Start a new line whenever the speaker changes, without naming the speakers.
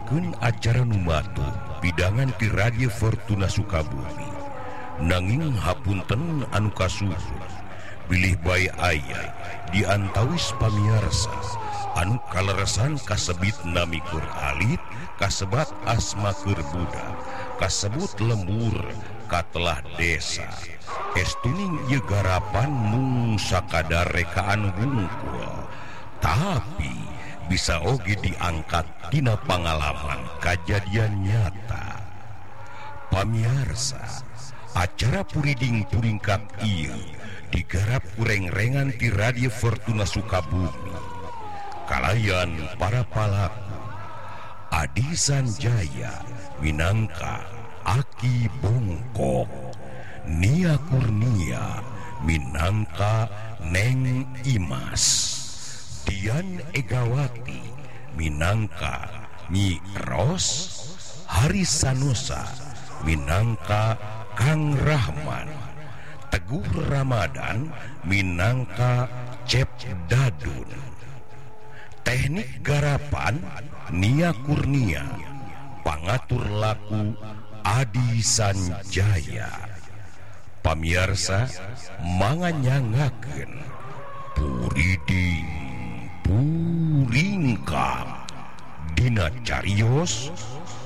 ngahadirkeun acara numatu bidangan ti Radio Fortuna Sukabumi. Nanging hapunten anu kasuhun bilih bae aya di antawis pamiarsa anu kaleresan kasebit nami keur alit, kasebat asma keur budak, kasebut lembur katelah desa. Estuning ieu garapan mung sakadar rekaan wungkul, tapi bisa oge diangkat dina pangalaman kajadian nyata. Pamiarsa, acara puriding puringkat ieu digarap ureng-rengan ti Radio Fortuna Sukabumi. Kalayan para palaku Adi Sanjaya minangka Aki Bongkok, Nia Kurnia minangka Neng Imas, Dian Egawati minangka Nyi Ros, Haris Sanosa minangka Kang Rahman, Teguh Ramadan minangka Cep Dadun. Teknik garapan Nia Kurnia, pangatur laku Adi Sanjaya. Pamiarsa manganyangakeun puriding puringkap dina cariyos